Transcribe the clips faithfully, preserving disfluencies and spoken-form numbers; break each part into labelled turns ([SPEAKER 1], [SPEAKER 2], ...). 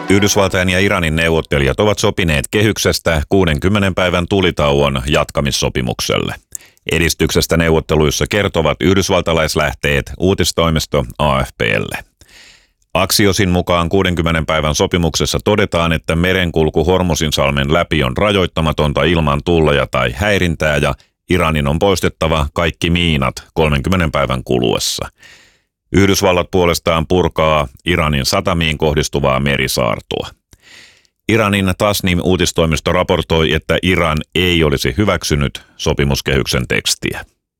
[SPEAKER 1] Yhdysvaltain ja Iranin neuvottelijat ovat sopineet kehyksestä kuudenkymmenen päivän tulitauon jatkamissopimukselle. Edistyksestä neuvotteluissa kertovat yhdysvaltalaislähteet uutistoimisto A F P:lle. Axiosin mukaan kuudenkymmenen päivän sopimuksessa todetaan, että merenkulku Hormuzinsalmen läpi on rajoittamatonta ilman tulleja tai häirintää ja Iranin on poistettava kaikki miinat kolmenkymmenen päivän kuluessa. Yhdysvallat puolestaan purkaa Iranin satamiin kohdistuvaa merisaartoa. Iranin Tasnim-uutistoimisto raportoi, että Iran ei olisi hyväksynyt sopimuskehyksen tekstiä.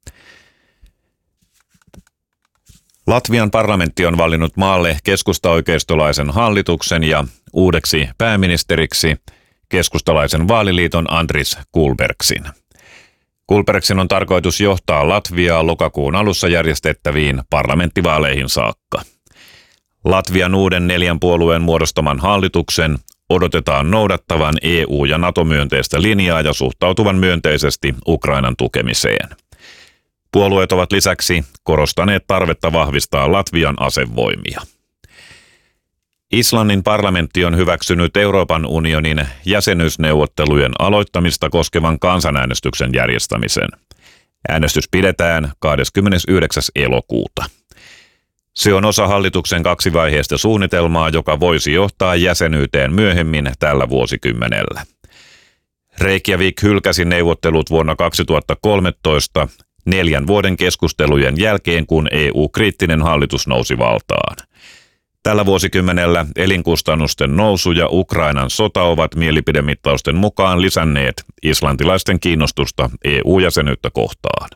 [SPEAKER 1] Latvian parlamentti on valinnut maalle keskustaoikeistolaisen hallituksen ja uudeksi pääministeriksi keskustalaisen vaaliliiton Andris Kulbergsin. Kulbergsin on tarkoitus johtaa Latviaa lokakuun alussa järjestettäviin parlamenttivaaleihin saakka. Latvian uuden neljän puolueen muodostaman hallituksen odotetaan noudattavan E U- ja NATO-myönteistä linjaa ja suhtautuvan myönteisesti Ukrainan tukemiseen. Puolueet ovat lisäksi korostaneet tarvetta vahvistaa Latvian asevoimia. Islannin parlamentti on hyväksynyt Euroopan unionin jäsenyysneuvottelujen aloittamista koskevan kansanäänestyksen järjestämisen. Äänestys pidetään kahdeskymmenesyhdeksäs elokuuta. Se on osa hallituksen kaksivaiheista suunnitelmaa, joka voisi johtaa jäsenyyteen myöhemmin tällä vuosikymmenellä. Reykjavik hylkäsi neuvottelut vuonna kaksituhattakolmetoista neljän vuoden keskustelujen jälkeen, kun E U-kriittinen hallitus nousi valtaan. Tällä vuosikymmenellä elinkustannusten nousu ja Ukrainan sota ovat mielipidemittausten mukaan lisänneet islantilaisten kiinnostusta E U-jäsenyyttä kohtaan.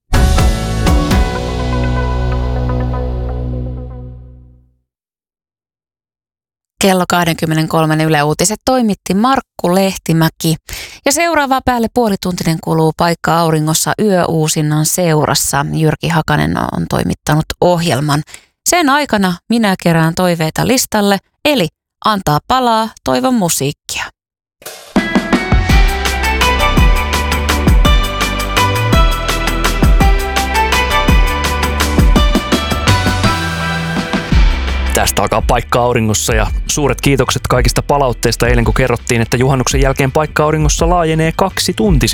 [SPEAKER 2] Kello kaksikymmentäkolme Yle Uutiset toimitti Markku Lehtimäki. Ja seuraava päälle puolituntinen kuluu Paikka auringossa yöuusinnan seurassa. Jyrki Hakanen on toimittanut ohjelman. Sen aikana minä kerään toiveita listalle, eli antaa palaa toivon musiikkia.
[SPEAKER 3] Tästä alkaa Paikka auringossa ja suuret kiitokset kaikista palautteista eilen, kun kerrottiin, että juhannuksen jälkeen Paikka auringossa laajenee kaksi tunti.